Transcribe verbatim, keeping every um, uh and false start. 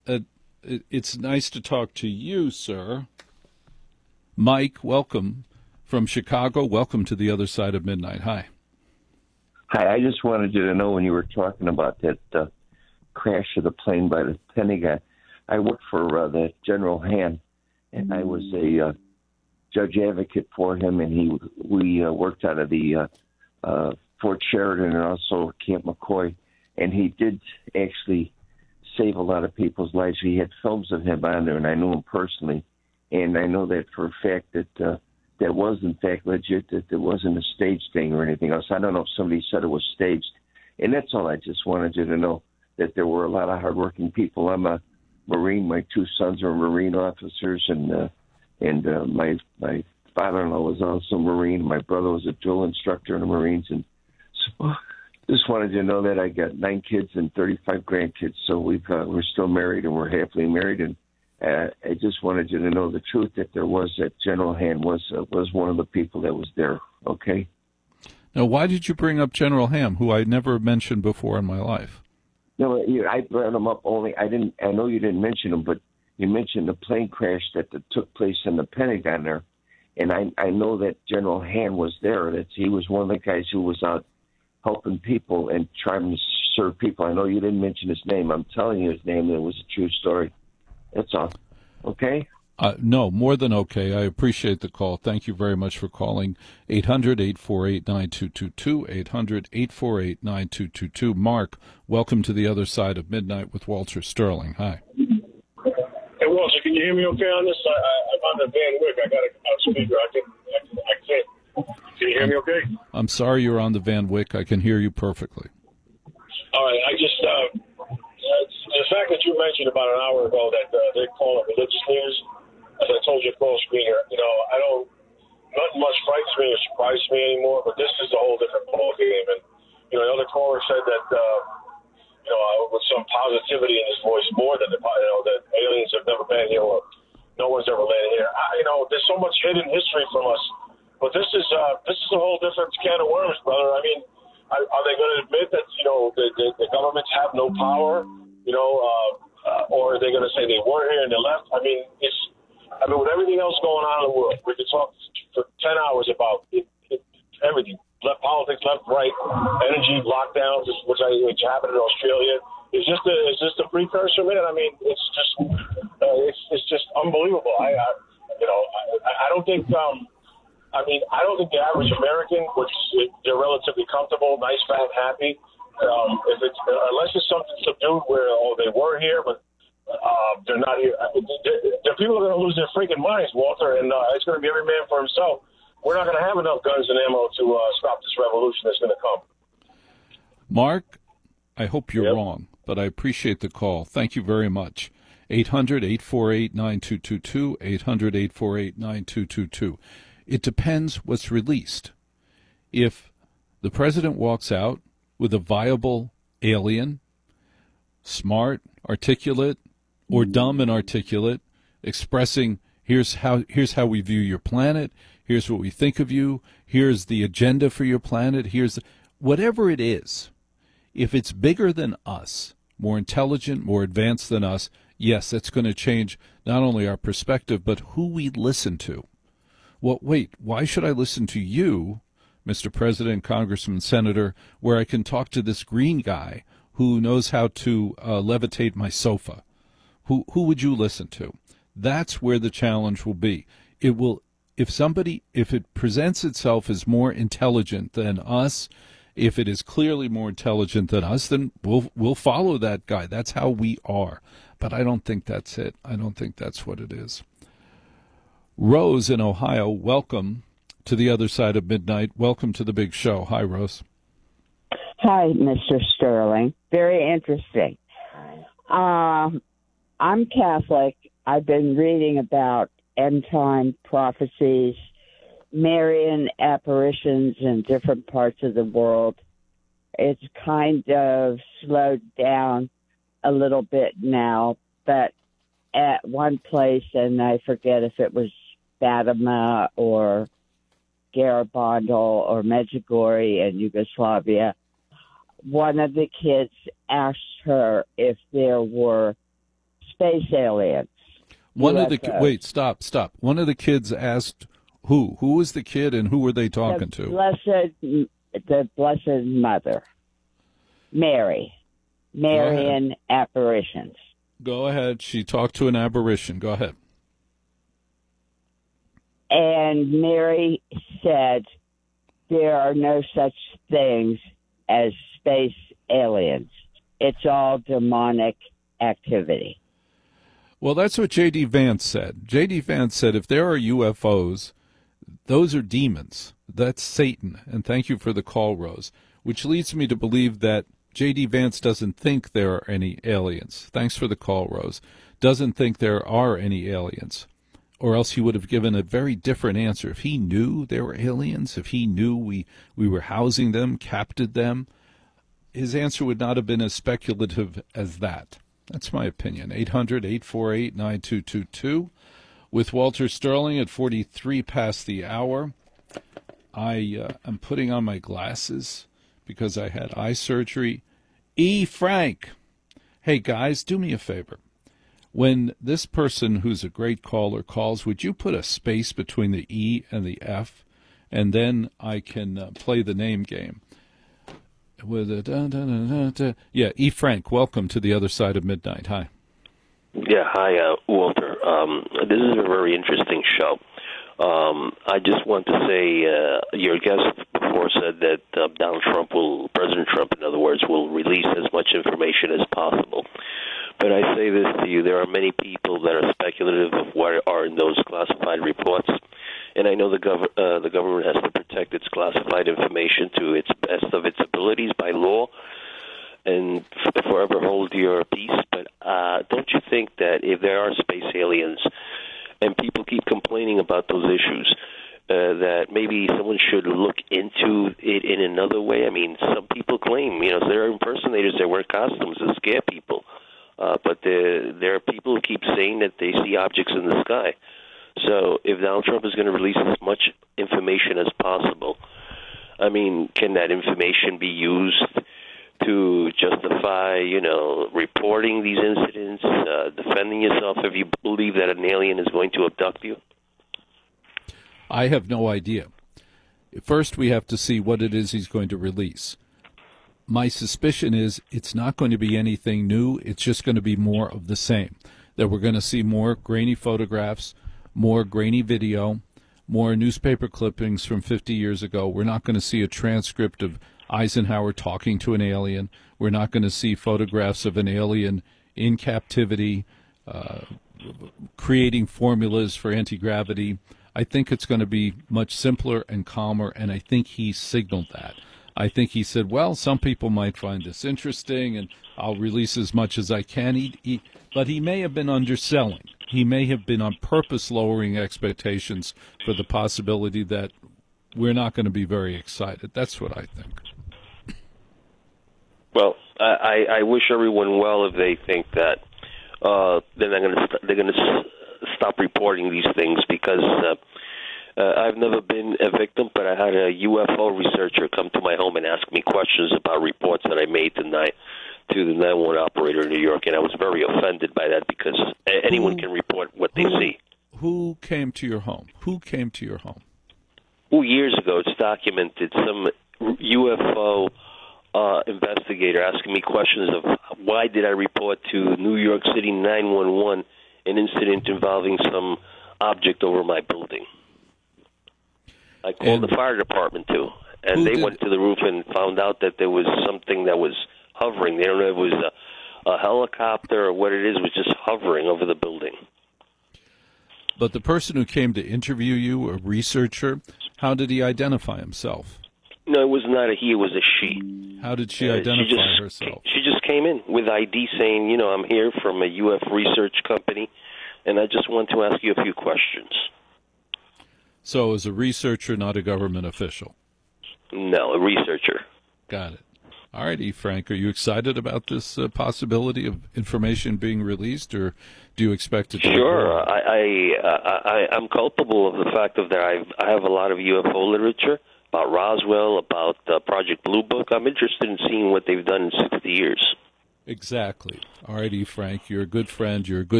Uh, it, it's nice to talk to you, sir. Mike, welcome from Chicago. Welcome to the other side of midnight. Hi. Hi, I just wanted you to know when you were talking about that uh, crash of the plane by the Pentagon, I worked for uh, the General Han, and I was a uh, judge advocate for him, and he we uh, worked out of the uh, uh, Fort Sheridan and also Camp McCoy, and he did actually save a lot of people's lives. He had films of him on there, and I knew him personally, and I know that for a fact that uh, that was in fact legit, that there wasn't a stage thing or anything else. I don't know if somebody said it was staged, and that's all. I just wanted you to know that there were a lot of hardworking people. I'm a Marine. My two sons are Marine officers, and uh, and uh, my my father-in-law was also a Marine. My brother was a drill instructor in the Marines, and so just wanted you to know that I got nine kids and thirty-five grandkids. So we've uh, we're still married, and we're happily married. And uh, I just wanted you to know the truth that there was that General Han was uh, was one of the people that was there. Okay. Now, why did you bring up General Ham, who I never mentioned before in my life? No, you, I brought him up only. I didn't. I know you didn't mention him, but you mentioned the plane crash that, that took place in the Pentagon there, and I I know that General Han was there. That he was one of the guys who was out helping people and trying to serve people. I know you didn't mention his name. I'm telling you his name. It was a true story. That's all. Okay? Uh, no, more than okay. I appreciate the call. Thank you very much for calling. eight hundred, eight four eight, nine two two two, eight hundred, eight four eight, nine two two two. Mark, welcome to the other side of midnight with Walter Sterling. Hi. Hey, Walter, can you hear me okay on this? I, I, I'm on the Van Wyck. I got a speaker. I, can, I, can, I can't. Can you hear me okay? I'm sorry you're on the Van Wyck. I can hear you perfectly. All right. I just, uh, the fact that you mentioned about an hour ago that uh, they call it religious leaders, as I told you, call screener, you know, I don't, nothing much frightens me or surprises me anymore, but this is a whole different ballgame. And, you know, another caller said that, uh, you know, with some positivity in his voice, more than the, you know, that aliens have never been here or no one's ever landed here. I, you know, there's so much hidden history from us. But this is uh, this is a whole different can of worms, brother. I mean, are, are they going to admit that, you know, the, the, the governments have no power, you know, uh, uh, or are they going to say they were here and they left? I mean, it's, I mean, with everything else going on in the world, we could talk for ten hours about it, it, everything. Left politics, left, right, energy lockdowns, which I which happened in Australia. It's just a, it's just a precursor, man. I mean, it's just uh, it's it's just unbelievable. I, I you know, I, I don't think. Um, I mean, I don't think the average American, which they're relatively comfortable, nice, fat, happy. Um, if it's unless it's something subdued where oh they were here, but uh, they're not here. The, the people are going to lose their freaking minds, Walter, and uh, it's going to be every man for himself. We're not going to have enough guns and ammo to uh, stop this revolution that's going to come. Mark, I hope you're yep. wrong, but I appreciate the call. Thank you very much. eight hundred, eight four eight, nine two two two, eight hundred, eight four eight, nine two two two. It depends what's released. If the president walks out with a viable alien, smart, articulate, or dumb and articulate, expressing here's how here's how we view your planet, here's what we think of you, here's the agenda for your planet, here's the, whatever it is, if it's bigger than us, more intelligent, more advanced than us, yes, that's going to change not only our perspective, but who we listen to. Well, wait, why should I listen to you, Mister President, Congressman, Senator, where I can talk to this green guy who knows how to uh, levitate my sofa? Who who would you listen to? That's where the challenge will be. It will, if somebody, if it presents itself as more intelligent than us, if it is clearly more intelligent than us, then we'll we'll follow that guy. That's how we are. But I don't think that's it. I don't think that's what it is. Rose in Ohio, welcome to the other side of midnight. Welcome to the big show. Hi, Rose. Hi, Mister Sterling. Very interesting. Um, I'm Catholic. I've been reading about end-time prophecies, Marian apparitions in different parts of the world. It's kind of slowed down a little bit now, but at one place, and I forget if it was Fatima or Garibaldi or Medjugorje in Yugoslavia, one of the kids asked her if there were space aliens. One U F of the ki- Os. wait, stop, stop. One of the kids asked who? Who was the kid, and who were they talking the to? Blessed, the Blessed Mother, Mary, Marian apparitions. Go ahead. She talked to an apparition. Go ahead. And Mary said there are no such things as space aliens. It's all demonic activity. Well, that's what J D. Vance said. J D. Vance said if there are U F Os, those are demons. That's Satan. And thank you for the call, Rose, which leads me to believe that J D. Vance doesn't think there are any aliens. Thanks for the call, Rose. Doesn't think there are any aliens. Or else he would have given a very different answer. If he knew there were aliens, if he knew we, we were housing them, captured them, his answer would not have been as speculative as that. That's my opinion. eight hundred, eight four eight, nine two two two. With Walter Sterling at forty-three past the hour. I uh, am putting on my glasses because I had eye surgery. E. Frank. Hey, guys, do me a favor. When this person who's a great caller calls, would you put a space between the E and the F? And then I can uh, play the name game. With a da, da, da, da, da. Yeah, E. Frank, welcome to the other side of midnight. Hi. Yeah, hi, uh, Walter. Um, this is a very interesting show. Um, I just want to say uh, your guest before said that uh, Donald Trump will, President Trump, in other words, will release as much information as possible. But I say this to you, there are many people that are speculative of what are in those classified reports. And I know the, gov- uh, the government has to protect its classified information to its best of its abilities by law and f- forever hold your peace. But uh, don't you think that if there are space aliens and people keep complaining about those issues, uh, that maybe someone should look into it in another way? I mean, some people claim, you know, there are impersonators that wear costumes and scare people. Uh, but there, there are people who keep saying that they see objects in the sky. So if Donald Trump is going to release as much information as possible, I mean, can that information be used to justify, you know, reporting these incidents, uh, defending yourself if you believe that an alien is going to abduct you? I have no idea. First, we have to see what it is he's going to release. My suspicion is it's not going to be anything new. It's just going to be more of the same, that we're going to see more grainy photographs, more grainy video, more newspaper clippings from fifty years ago. We're not going to see a transcript of Eisenhower talking to an alien. We're not going to see photographs of an alien in captivity, uh, creating formulas for anti-gravity. I think it's going to be much simpler and calmer, and I think he signaled that. I think he said, well, some people might find this interesting, and I'll release as much as I can. He, he, but he may have been underselling. He may have been on purpose lowering expectations for the possibility that we're not going to be very excited. That's what I think. Well, I, I wish everyone well if they think that uh, they're not going to st- they're going to s- stop reporting these things, because uh, uh, I've never been a victim, but I had a U F O researcher come to my home and ask me questions about reports that I made tonight to the nine one one operator in New York, and I was very offended by that, because anyone who, can report what they who, see. Who came to your home? Who came to your home? Oh, years ago, it's documented. Some U F O uh, investigator asking me questions of why did I report to New York City nine one one an incident involving some object over my building. I called And the fire department, too, and they did, went to the roof and found out that there was something that was hovering. They don't know if it was a, a helicopter or what it is. It was just hovering over the building. But the person who came to interview you, a researcher, how did he identify himself? No, it was not a he, it was a she. How did she Uh, identify she just, herself? She just came in with I D saying, you know, I'm here from a U F research company, and I just want to ask you a few questions. So as a researcher, not a government official? No, a researcher. Got it. All right, E. Frank, are you excited about this uh, possibility of information being released, or do you expect it to Sure. be I, I, uh, I, I'm culpable of the fact of that I've, I have a lot of U F O literature about Roswell, about uh, Project Blue Book. I'm interested in seeing what they've done in sixty years. Exactly. All righty, Frank. You're a good friend. You're a good